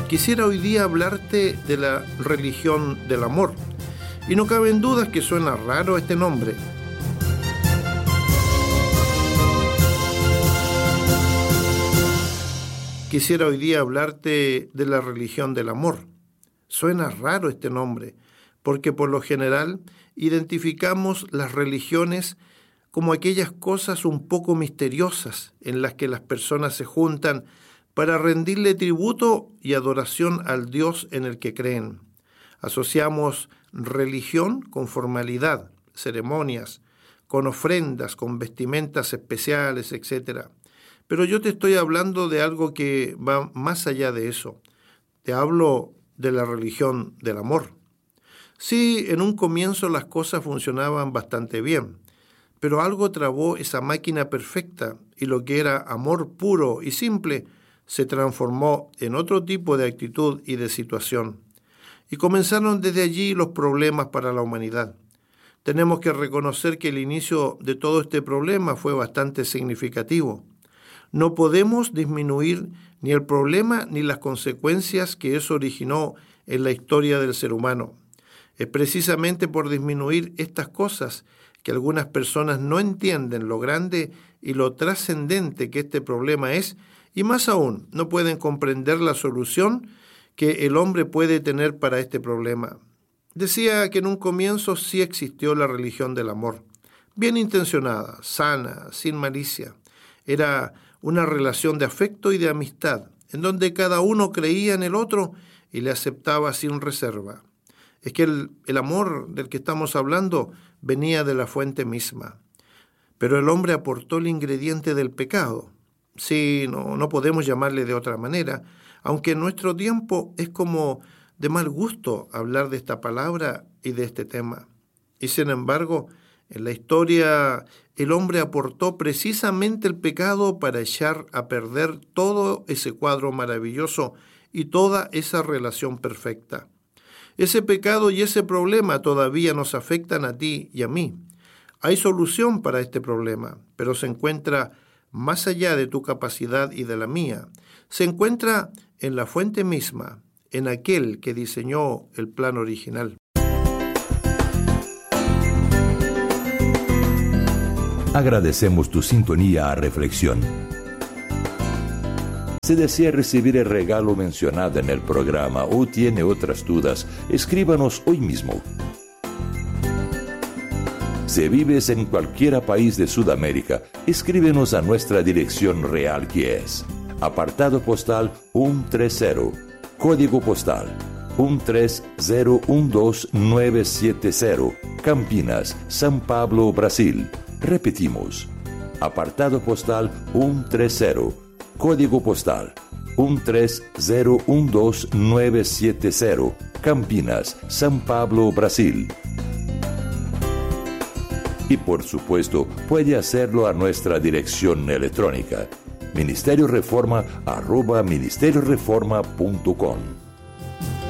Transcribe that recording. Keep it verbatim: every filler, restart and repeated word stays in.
Quisiera hoy día hablarte de la religión del amor. Y no caben dudas que suena raro este nombre. Quisiera hoy día hablarte de la religión del amor. Suena raro este nombre, porque por lo general identificamos las religiones como aquellas cosas un poco misteriosas en las que las personas se juntan para rendirle tributo y adoración al Dios en el que creen. Asociamos religión con formalidad, ceremonias, con ofrendas, con vestimentas especiales, etcétera. Pero yo te estoy hablando de algo que va más allá de eso. Te hablo de la religión del amor. Sí, en un comienzo las cosas funcionaban bastante bien, pero algo trabó esa máquina perfecta y lo que era amor puro y simple se transformó en otro tipo de actitud y de situación. Y comenzaron desde allí los problemas para la humanidad. Tenemos que reconocer que el inicio de todo este problema fue bastante significativo. No podemos disminuir ni el problema ni las consecuencias que eso originó en la historia del ser humano. Es precisamente por disminuir estas cosas que algunas personas no entienden lo grande y lo trascendente que este problema es, y más aún, no pueden comprender la solución que el hombre puede tener para este problema. Decía que en un comienzo sí existió la religión del amor, bien intencionada, sana, sin malicia. Era una relación de afecto y de amistad, en donde cada uno creía en el otro y le aceptaba sin reserva. Es que el, el amor del que estamos hablando venía de la fuente misma. Pero el hombre aportó el ingrediente del pecado. Sí, no, no podemos llamarle de otra manera, aunque en nuestro tiempo es como de mal gusto hablar de esta palabra y de este tema. Y sin embargo, en la historia el hombre aportó precisamente el pecado para echar a perder todo ese cuadro maravilloso y toda esa relación perfecta. Ese pecado y ese problema todavía nos afectan a ti y a mí. Hay solución para este problema, pero se encuentra más allá de tu capacidad y de la mía. Se encuentra en la fuente misma, en aquel que diseñó el plan original. Agradecemos tu sintonía a Reflexión. Si desea recibir el regalo mencionado en el programa o tiene otras dudas, escríbanos hoy mismo. Si vives en cualquier país de Sudamérica, escríbenos a nuestra dirección real, que es apartado postal ciento treinta, código postal uno tres cero uno dos nueve siete cero, Campinas, São Paulo, Brasil. Repetimos, apartado postal ciento treinta, código postal uno tres cero uno dos nueve siete cero, Campinas, São Paulo, Brasil. Y por supuesto, puede hacerlo a nuestra dirección electrónica, ministerio reforma arroba ministerio reforma punto com.